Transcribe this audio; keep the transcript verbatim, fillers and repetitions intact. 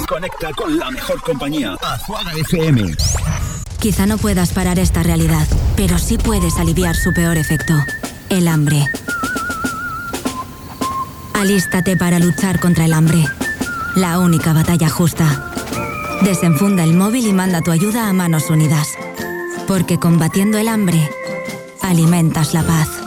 Conecta con la mejor compañía. Azuara F M. Quizá no puedas parar esta realidad, pero sí puedes aliviar su peor efecto, el hambre. Alístate para luchar contra el hambre. La única batalla justa. Desenfunda el móvil y manda tu ayuda a Manos Unidas. Porque combatiendo el hambre, alimentas la paz.